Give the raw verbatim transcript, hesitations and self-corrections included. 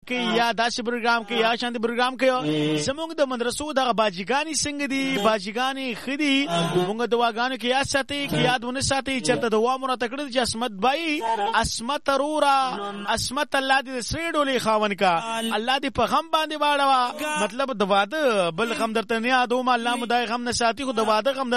کې یا داسې پروګرام کې یا شانتي پروګرام کې زموږ د مدرسو د باجیګانی څنګه دي باجیګانی خدي موږ دواګانو کې یا ساتي کې یادونه ساتي چې ته دوا مور تکړه چې اسمت بای اسمت رورا اسمت الله دې سړولې خاون کا الله دې په غم باندې واړوا مطلب د واده بل غم درته نه یادوم الله مدای غم نه ساتي خو د واده غم